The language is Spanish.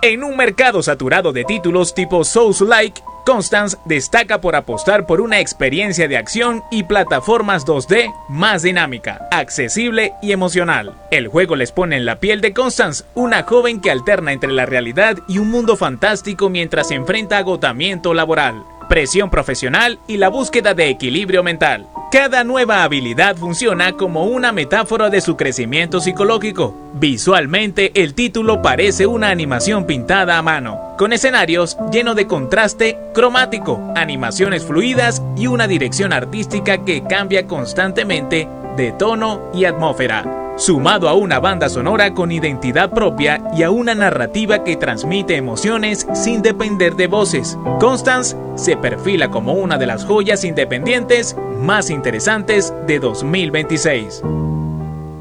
En un mercado saturado de títulos tipo Souls-like, Constance destaca por apostar por una experiencia de acción y plataformas 2D más dinámica, accesible y emocional. El juego les pone en la piel de Constance, una joven que alterna entre la realidad y un mundo fantástico mientras se enfrenta a agotamiento laboral, presión profesional y la búsqueda de equilibrio mental. Cada nueva habilidad funciona como una metáfora de su crecimiento psicológico. Visualmente, el título parece una animación pintada a mano, con escenarios llenos de contraste cromático, animaciones fluidas y una dirección artística que cambia constantemente de tono y atmósfera, sumado a una banda sonora con identidad propia y a una narrativa que transmite emociones sin depender de voces. Constance se perfila como una de las joyas independientes más interesantes de 2026.